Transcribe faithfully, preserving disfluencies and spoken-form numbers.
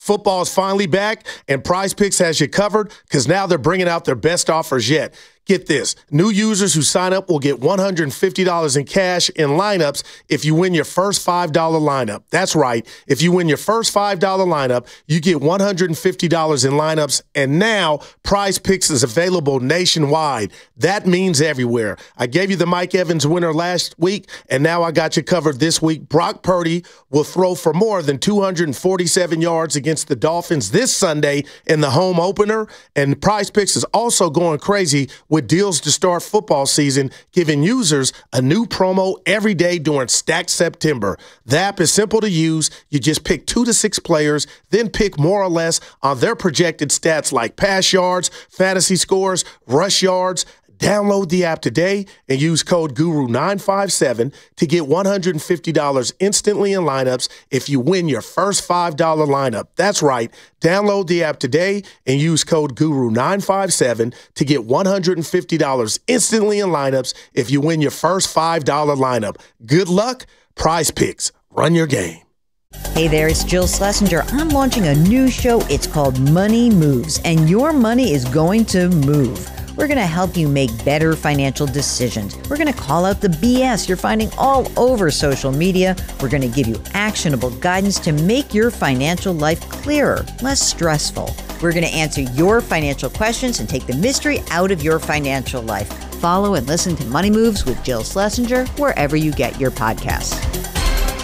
Football is finally back, and Prize Picks has you covered because now they're bringing out their best offers yet. Get this. New users who sign up will get one hundred fifty dollars in cash in lineups if you win your first five dollar lineup. That's right. If you win your first five dollar lineup, you get one hundred fifty dollars in lineups, and now Prize Picks is available nationwide. That means everywhere. I gave you the Mike Evans winner last week, and now I got you covered this week. Brock Purdy will throw for more than two hundred forty-seven yards against the Dolphins this Sunday in the home opener, and Prize Picks is also going crazy with deals to start football season, giving users a new promo every day during Stacked September. The app is simple to use. You just pick two to six players, then pick more or less on their projected stats like pass yards, fantasy scores, rush yards. Download the app today and use code Guru nine five seven to get one hundred fifty dollars instantly in lineups if you win your first five dollar lineup. That's right. Download the app today and use code Guru nine five seven to get one hundred fifty dollars instantly in lineups if you win your first five dollar lineup. Good luck. Prize Picks. Run your game. Hey there, it's Jill Schlesinger. I'm launching a new show. It's called Money Moves, and your money is going to move. We're going to help you make better financial decisions. We're going to call out the B S you're finding all over social media. We're going to give you actionable guidance to make your financial life clearer, less stressful. We're going to answer your financial questions and take the mystery out of your financial life. Follow and listen to Money Moves with Jill Schlesinger wherever you get your podcasts.